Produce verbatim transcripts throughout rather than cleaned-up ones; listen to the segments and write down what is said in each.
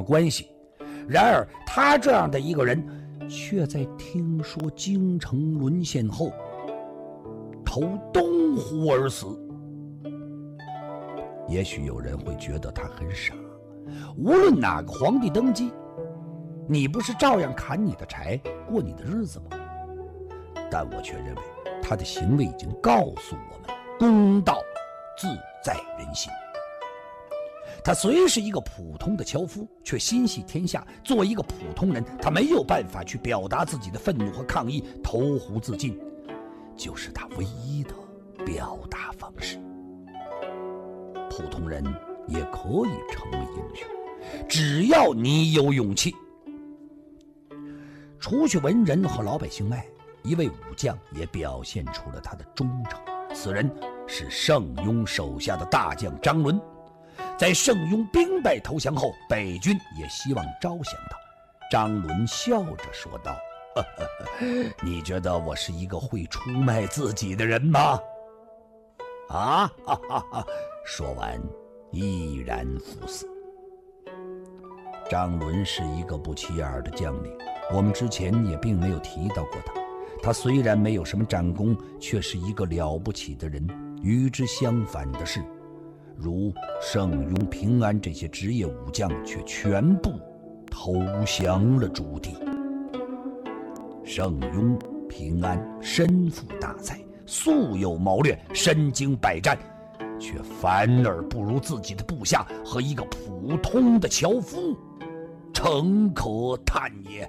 关系。然而他这样的一个人，却在听说京城沦陷后投东湖而死。也许有人会觉得他很傻，无论哪个皇帝登基，你不是照样砍你的柴过你的日子吗？但我却认为他的行为已经告诉我们，公道自在人心。他虽是一个普通的樵夫，却心系天下。作为一个普通人，他没有办法去表达自己的愤怒和抗议，投湖自尽就是他唯一的表达方式。普通人也可以成为英雄，只要你有勇气。除去文人和老百姓外，一位武将也表现出了他的忠诚。此人是盛庸手下的大将张伦。在盛庸兵败投降后，北军也希望招降他。张伦笑着说道：呵呵呵，你觉得我是一个会出卖自己的人吗？啊哈哈哈！说完毅然赴死。张伦是一个不起眼的将领，我们之前也并没有提到过他。他虽然没有什么战功，却是一个了不起的人。与之相反的是，如盛庸、平安这些职业武将却全部投降了朱棣。盛庸、平安身负大才，素有谋略，身经百战，却反而不如自己的部下和一个普通的樵夫，诚可叹也。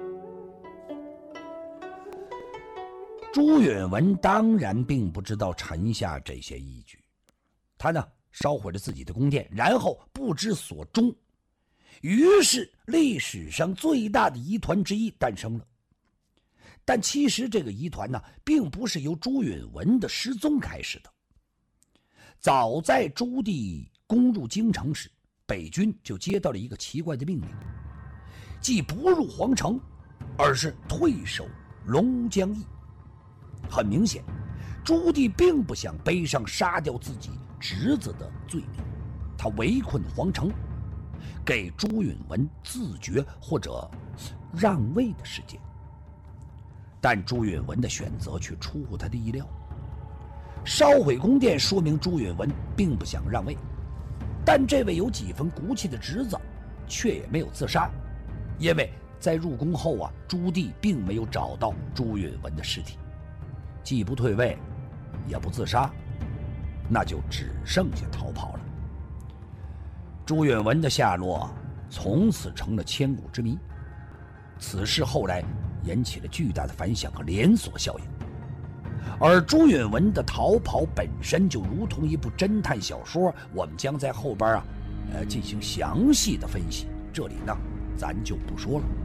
朱允文当然并不知道臣下这些依据，他呢烧毁了自己的宫殿，然后不知所终，于是历史上最大的疑团之一诞生了。但其实这个疑团呢，并不是由朱允文的失踪开始的。早在朱棣攻入京城时，北军就接到了一个奇怪的命令，即不入皇城，而是退守龙江驿。很明显，朱棣并不想背上杀掉自己侄子的罪名，他围困皇城，给朱允文自决或者让位的时间。但朱允文的选择却出乎他的意料。烧毁宫殿说明朱允文并不想让位，但这位有几分骨气的侄子却也没有自杀，因为在入宫后啊，朱棣并没有找到朱允文的尸体，既不退位也不自杀，那就只剩下逃跑了。朱允文的下落从此成了千古之谜。此事后来引起了巨大的反响和连锁效应，而朱允文的逃跑本身就如同一部侦探小说，我们将在后边啊，呃，进行详细的分析，这里呢，咱就不说了。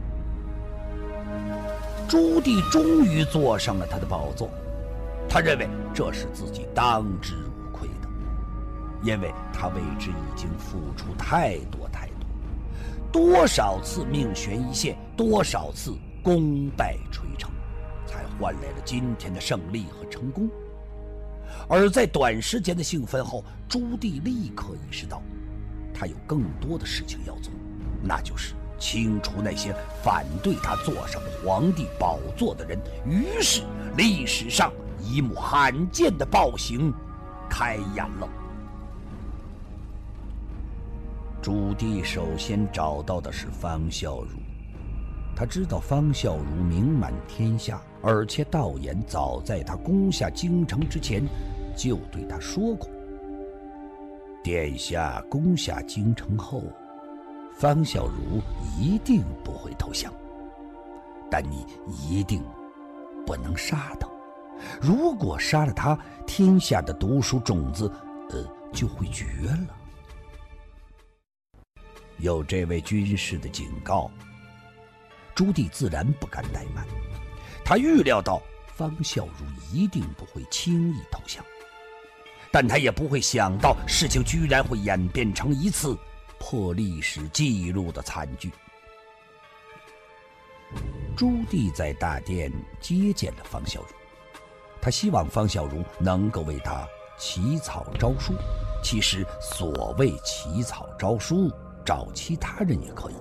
朱棣终于坐上了他的宝座，他认为这是自己当之无愧的，因为他为之已经付出太多太多，多少次命悬一线，多少次功败垂成，才换来了今天的胜利和成功。而在短时间的兴奋后，朱棣立刻意识到他有更多的事情要做，那就是清除那些反对他坐上皇帝宝座的人。于是历史上一幕罕见的暴行开演了。朱棣首先找到的是方孝孺，他知道方孝孺名满天下，而且道言早在他攻下京城之前就对他说过，殿下攻下京城后，方孝孺一定不会投降，但你一定不能杀他，如果杀了他，天下的读书种子呃就会绝了。有这位军师的警告，朱棣自然不敢怠慢，他预料到方孝孺一定不会轻易投降，但他也不会想到事情居然会演变成一次破历史记录的惨剧。朱棣在大殿接见了方孝孺，他希望方孝孺能够为他起草诏书。其实所谓起草诏书，找其他人也可以，